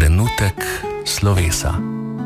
Trenutek slovesa.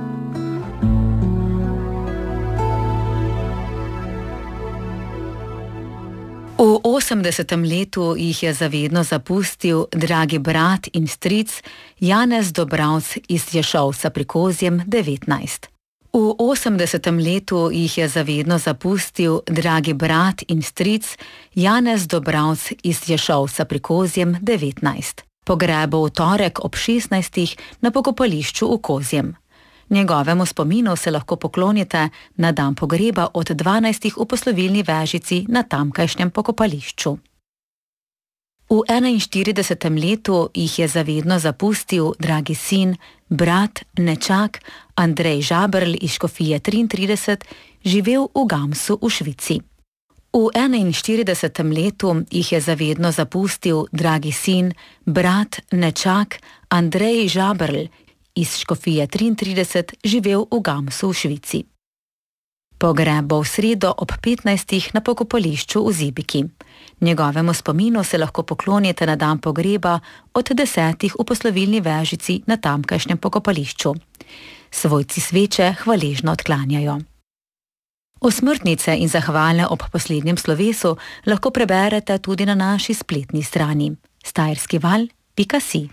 V 80. letu jih je zavedno zapustil dragi brat in stric Janez Dobravc iz Ješovca pri Kozjem 19. V 80. letu jih je zavedno zapustil dragi brat in stric Janez Dobravc iz Ješovca pri Kozjem 19. Pogrebo v torek ob 16. na pokopališču v Kozjem. Njegovemu spominu se lahko poklonite na dan pogreba od 12. v poslovilni vežici na tamkajšnjem pokopališču. V 41. letu jih je zavedno zapustil dragi sin, brat, nečak Andrej Žaberl iz Škofije 33, živel v Gamsu v Švici. V 41. letu jih je zavedno zapustil dragi sin, brat, nečak Andrej Žaberl iz Škofije 33, živel v Gamsu v Švici. Pogreb bo v sredo ob 15. na pokopališču v Zibiki. Njegovemu spominu se lahko poklonite na dan pogreba od 10. v poslovilni vežici na tamkajšnjem pokopališču. Svojci sveče hvaležno odklanjajo. Osmrtnice in zahvale ob poslednjem slovesu lahko preberete tudi na naši spletni strani štajerskival.si.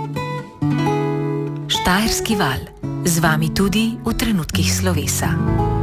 Štajerski val. Z vami tudi v trenutkih slovesa.